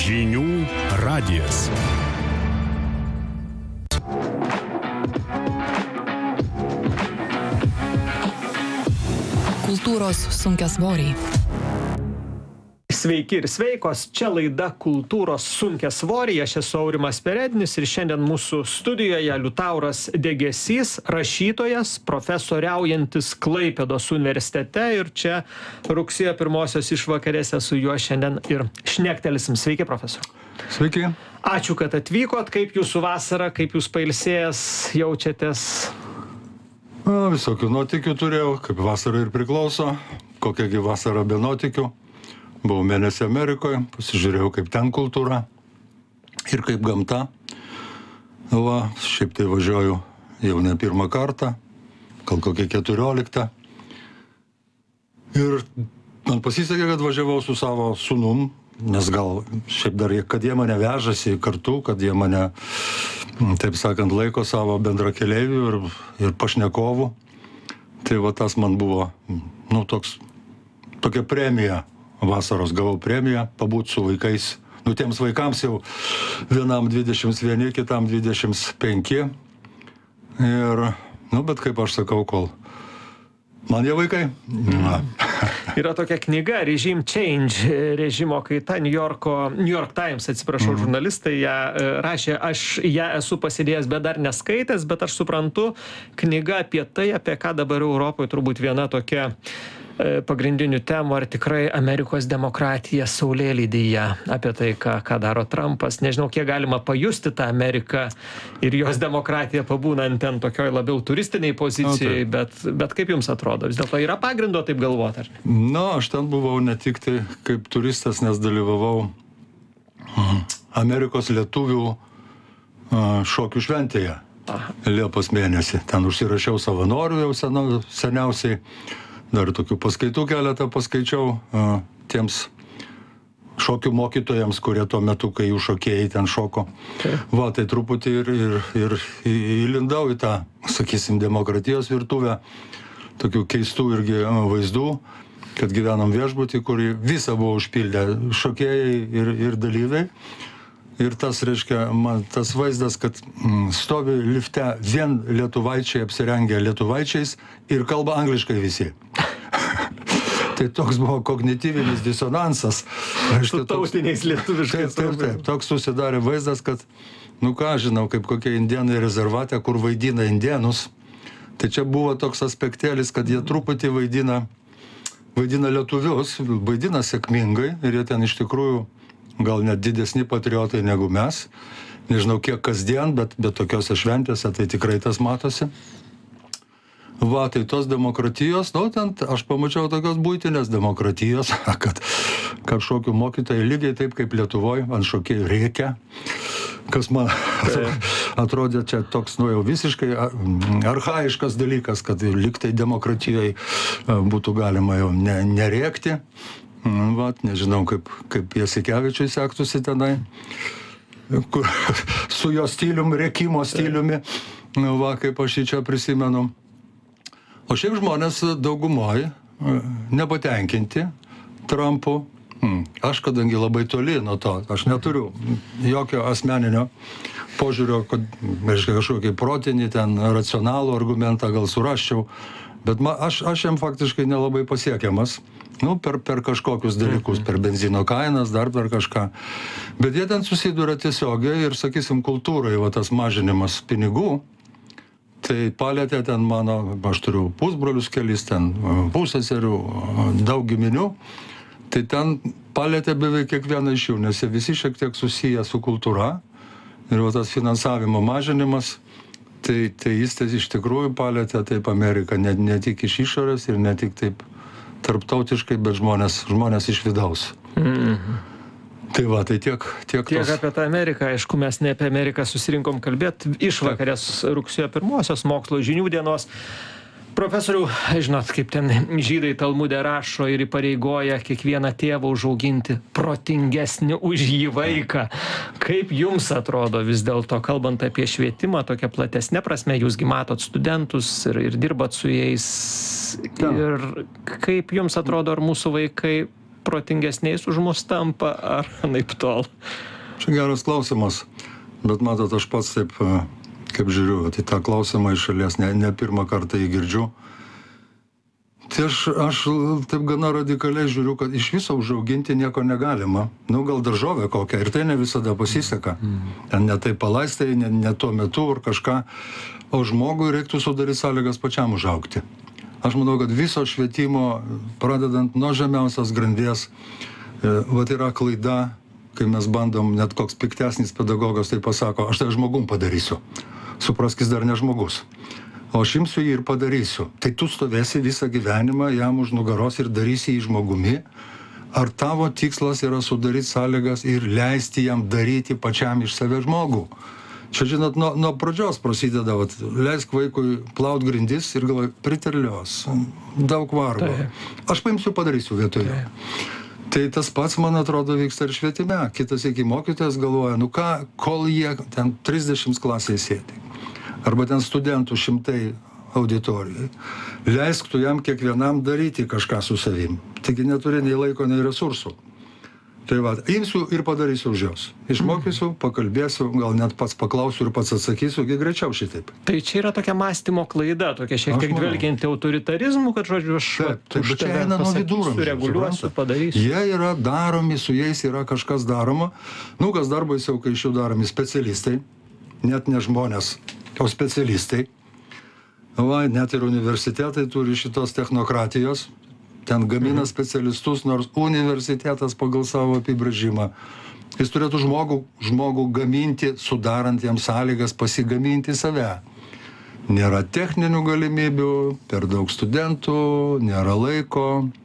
Žinių radijas. Kultūros sunkiasvoriai. Sveiki ir sveikos, čia laida Kultūros sunkiasvoriai, aš esu Aurimas Perednis ir šiandien mūsų studijoje Liutauras Degėsys, rašytojas, profesoriaujantis Klaipėdos universitete ir čia rugsėjo 1-osios išvakarėse su juo šiandien ir šnektelsim. Sveiki, profesoriau. Sveiki. Ačiū, kad atvykot, kaip jūsų vasara, kaip jūs pailsėjęs jaučiatės? Visokių nuotykių turėjau, kaip vasara ir priklauso, kokiagi vasara be nuotykių. Buvau mėnesį Amerikoje, pasižiūrėjau, kaip ten kultūra ir kaip gamta. Va, šiaip tai važiuoju jau ne pirmą kartą, gal kokią 14. Ir man pasisekė, kad važiavau su savo sūnum, nes gal šiaip dar, kad jie mane vežasi kartu, kad jie mane, taip sakant, laiko savo bendrakeleivių ir pašnekovų. Tai va tas man buvo, tokia premija. Vasaros gavau premiją, pabūt su vaikais. Tiems vaikams jau vienam 21, kitam 25. Ir, bet kaip aš sakau, kol man jie vaikai. Yra tokia knyga Regime Change, režimo kaita, New York Times, žurnalistai ją rašė, aš ją esu pasidėjęs, bet dar neskaitęs, bet aš suprantu, knyga apie tai, apie ką dabar Europoje turbūt viena tokia pagrindinių temų, ar tikrai Amerikos demokratija saulėlydyje, apie tai, ką daro Trumpas. Nežinau, kiek galima pajusti tą Ameriką ir jos demokratiją pabūnant ten tokioj labiau turistiniai pozicijai, bet kaip jums atrodo? Vis dėlto yra pagrindo taip galvoti, ar ne? Aš ten buvau ne tik tai kaip turistas, nes dalyvavau Amerikos lietuvių šokių šventėje Liepos mėnesį. Ten užsirašiau savanorių jau seniausiai. Dar tokių paskaitų keletą paskaičiau tiems šokių mokytojams, kurie tuo metu, kai jų šokėjai ten šoko. Va, tai truputį ir įlindau į tą, sakysim, demokratijos virtuvę, tokių keistų irgi vaizdų, kad gyvenam viešbutį, kurį visą buvo užpildę šokėjai ir dalyviai. Ir tas, reiškia, man tas vaizdas, kad stovi lifte vien lietuvaičiai apsirengę lietuvaičiais ir kalba angliškai visi. Tai toks buvo kognityvinis disonansas. Su tautiniais lietuviškais. Taip, toks susidarė vaizdas, kad, žinau, kaip kokie indienai rezervate, kur vaidina indienus. Tai čia buvo toks aspektėlis, kad jie truputį vaidina lietuvius, vaidina sėkmingai ir jie ten iš tikrųjų gal net didesni patriotai negu mes. Nežinau, kiek kasdien, bet tokiose šventėse tai tikrai tas matosi. Va, tai tos demokratijos, ten aš pamačiau tokios buitinės demokratijos, kad šokių mokytojai lygiai taip kaip Lietuvoje ant šokėjų rėkia, kas man atrodė čia toks, jau visiškai archaiškas dalykas, kad lygtai demokratijoje būtų galima jau nerėkti. Nežinau, kaip Jasikevičiui sektųsi tenai, su jo stiliumi, rėkimo stiliumi, kaip aš jį čia prisimenu. O šiaip žmonės daugumoj nepatenkinti Trumpu. Aš, kadangi labai toli nuo to, aš neturiu jokio asmeninio požiūrio, kad kažkokį protinį, ten racionalų argumentą gal surasčiau, bet aš jam faktiškai nelabai pasiekiamas. Per kažkokius dalykus, per benzino kainas, dar per kažką. Bet jie ten susiduria tiesiogiai ir, sakysim, kultūrai, tas mažinimas pinigų, tai palėtė ten mano, aš turiu pusbrolius kelis, ten pusseserių, daug giminių, tai ten palėtė beveik kiekvieną iš jų, nes jie visi šiek tiek susiję su kultūra ir tas finansavimo mažinimas, tai jis iš tikrųjų palėtė taip Ameriką, ne tik iš išorės ir ne tik taip tarptautiškai, bet žmonės iš vidaus. Tai va, tai tiek apie tą Ameriką, aišku, mes ne apie Ameriką susirinkom kalbėti, išvakarės rugsėjo 1-osios mokslo žinių dienos. Profesoriau, žinot, kaip ten žydai Talmude rašo ir įpareigoja kiekvieną tėvą užauginti protingesnį už jį vaiką. Kaip jums atrodo vis dėlto, kalbant apie švietimą, tokia platesnė prasme, jūsgi matot studentus ir dirbat su jais. Ir kaip jums atrodo, ar mūsų vaikai protingesniais už mus tampa, ar naip tol? Čia geras klausimas, bet matot, aš pats taip, kaip žiūriu, tai tą klausimą iš šalies ne pirmą kartą jį girdžiu. Tai aš taip gana radikaliai žiūriu, kad iš viso užauginti nieko negalima. Nu, gal daržovę kokią, ir tai ne visada pasiseka. Ne tai palaistai, ne tuo metu ar kažką, o žmogui reiktų sudaryti sąlygas pačiam užaugti. Aš manau, kad viso švietimo, pradedant nuo žemiausios grandies, vat yra klaida, kai mes bandom, net koks piktesnis pedagogas tai pasako, aš tai žmogum padarysiu. Suprask, jis dar ne žmogus. O aš imsiu jį ir padarysiu. Tai tu stovėsi visą gyvenimą jam už nugaros ir darysi jį žmogumi. Ar tavo tikslas yra sudaryti sąlygas ir leisti jam daryti pačiam iš save žmogų? Čia, žinot, nuo pradžios prasideda, leisk vaikui plaut grindis ir galvoju, priterlios, daug vargo. Aš paimsiu, padarysiu vietoje. Tai tas pats, man atrodo, vyksta ir švietime. Kitas iki mokytojas galvoja, nu ką, kol jie ten 30 klasėje sėdi. Arba ten studentų 100 auditorijai. Leisk tu jam kiekvienam daryti kažką su savim. Taigi neturi nei laiko, nei resursų. Tai va, imsiu ir padarysiu už jos. Išmokysiu, pakalbėsiu, gal net pats paklausiu ir pats atsakysiu, greičiau šitaip. Tai čia yra tokia mąstymo klaida, tokia šiek tiek dvelgianti autoritarizmu, kad žodžiu, aš už tave pasakysiu, sureguliuosiu, padarysiu. Jie yra daromi, su jais yra kažkas daroma. Nu, kas dar baisiau, kai iš jų daromi specialistai, net ne žmonės, o specialistai. Va, net ir universitetai turi šitos technokratijos. Ten gamina specialistus, nors universitetas pagal savo apibrėžimą. Jis turėtų žmogų gaminti, sudarant jam sąlygas pasigaminti save. Nėra techninių galimybių, per daug studentų, nėra laiko,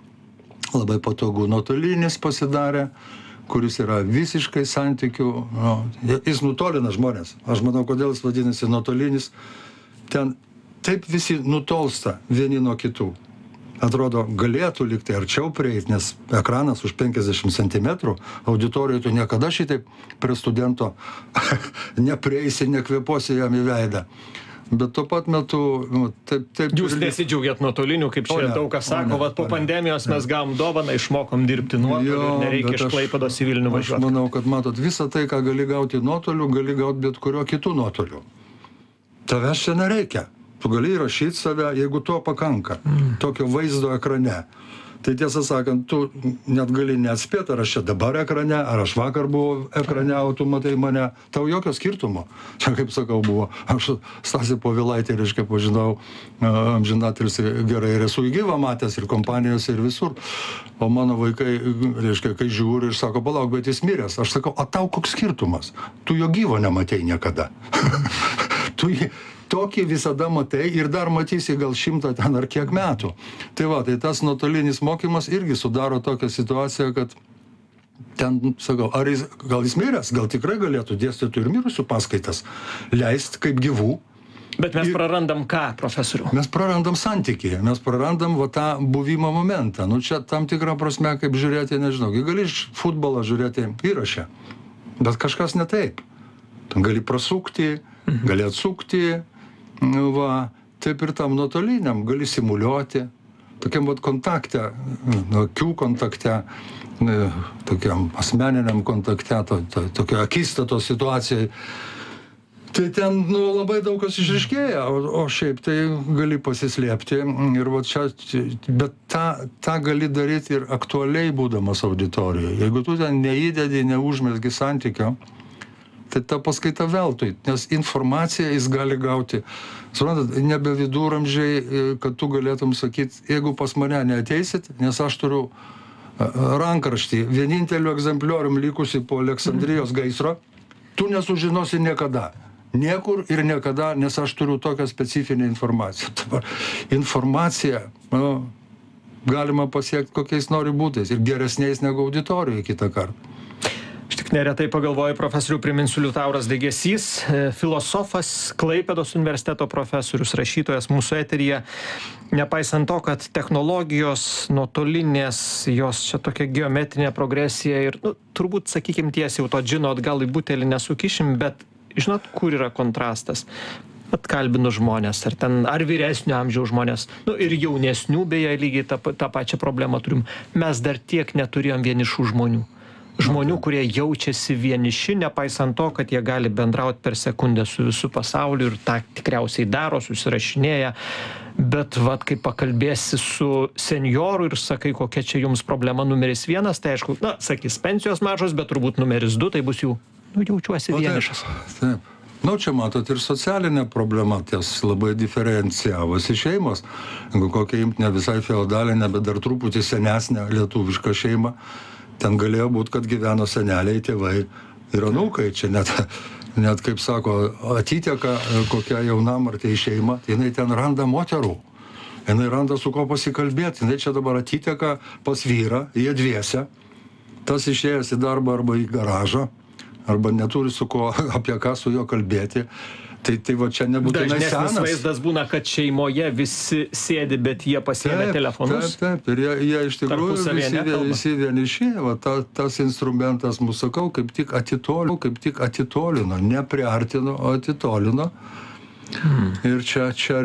labai patogu nuotolinis pasidarė, kuris yra visiškai santykių, jis nutolina žmonės. Aš manau, kodėl jis vadinasi nuotolinis. Ten taip visi nutolsta vieni nuo kitų. Atrodo, galėtų likti arčiau prieiti, nes ekranas už 50 cm, auditorijoje tu niekada šitaip prie studento neprieisi, nekvėposi jam į veidą. Bet tuo pat metu, taip... Jūs nesidžiaugiat nuotoliniu, kaip čia daug kas sako, po pandemijos mes gavom dovaną, išmokom dirbti nuotoliu ir nereikia iš Klaipėdos į Vilnių važiuoti. Aš manau, kad matot, visą tai, ką gali gauti nuotoliu, gali gauti bet kurio kitų nuotoliu. Tavęs čia nereikia. Tu gali įrašyti save, jeigu to pakanka, tokio vaizdo ekrane. Tai tiesą sakant, tu net gali neatspėti, ar aš čia dabar ekrane, ar aš vakar buvau ekrane, o tu matai mane. Tau jokio skirtumo. Čia, kaip sakau, buvo. Aš Stasį Povilaitį, reiškia, pažinau amžinatilsį gerai ir esu gyvą matęs ir kompanijose ir visur. O mano vaikai, reiškia, kai žiūri ir sako, palauk, bet jis miręs. Aš sakau, o tau koks skirtumas? Tu jo gyvo nematei niekada. Tu jį tokį visada matai ir dar matysi gal 100 ten ar kiek metų. Tai va, tai tas nuotolinis mokymas irgi sudaro tokią situaciją, kad ten, sakau, gal jis miręs, gal tikrai galėtų dėstytų ir mirusių paskaitas leist kaip gyvų. Bet mes prarandam ką, profesoriau? Mes prarandam santykį, mes prarandam va tą buvimo momentą. Nu čia tam tikrą prasme, kaip žiūrėti, nežinau, gali iš futbolą žiūrėti įrašę, bet kažkas ne taip. Ten gali prasukti, gali atsukti, va, taip ir tam nuotoliniam gali simuliuoti, tokiam vat kontakte, akių kontakte, tokiam asmeniniam kontakte, tokio akistatos situacijai. Tai ten labai daug kas išryškėja, o šiaip tai gali pasislėpti ir va čia, bet tą gali daryti ir aktualiai būdamas auditorijoje. Jeigu tu ten neįdedi, neužmesgi santykio, tai ta paskaita veltui, nes informaciją jis gali gauti. Suprantat, nebe viduramžiai, kad tu galėtum sakyti, jeigu pas mane neateisit, nes aš turiu rankraštį, vieninteliu egzempliorium likusi po Aleksandrijos gaisro, tu nesužinosi niekada. Niekur ir niekada, nes aš turiu tokią specifinę informaciją. Informaciją galima pasiekti kokiais nori būtais ir geresniais negu auditorijoje kitą kartą. Neretai pagalvoju, profesorių, priminsiu, Liutauras Degėsys, filosofas, Klaipėdos universiteto profesorius, rašytojas mūsų eteryje. Nepaisant to, kad technologijos nuotolinės, jos čia tokia geometrinė progresija ir, turbūt, sakykim, tiesiai jau to džino atgal į butelį nesukišim, bet žinot, kur yra kontrastas? Atkalbinu žmonės, ar vyresnio amžiaus žmonės, ir jaunesnių, beje, lygiai tą pačią problemą turim. Mes dar tiek neturėjom vienišų žmonių. Žmonių, kurie jaučiasi vieniši, nepaisant to, kad jie gali bendrauti per sekundę su visu pasauliu ir tą tikriausiai daro, susirašinėja. Bet kai pakalbėsi su senjoru ir sakai, kokia čia jums problema numeris 1, tai aišku, sakys, pensijos mažos, bet turbūt numeris 2, tai bus jų, jaučiuosi vienišas. Taip. Čia matot ir socialinė problema, ties labai diferencijavosi šeimos. Jeigu kokia imt ne visai feodalinė, bet dar truputį senesnė lietuviška šeima, ten galėjo būti, kad gyveno seneliai, tėvai ir anūkai. Čia net kaip sako, atiteka kokia jaunam ar tai šeima, tai jinai ten randa moterų. Jinai randa su ko pasikalbėti. Jinai čia dabar atiteka pas vyrą, jie dviese. Tas išėjęs į darbą arba į garažą, arba neturi su ko, apie ką su juo kalbėti. Tai čia nebūtinai senas. Dažnesnis vaizdas būna, kad šeimoje visi sėdi, bet jie pasiėmė telefonus. Taip. Ir jie iš tikrųjų visi vieniši. Tas instrumentas, mūsų sakau, kaip tik atitolino, ne priartino, o atitolino. Ir čia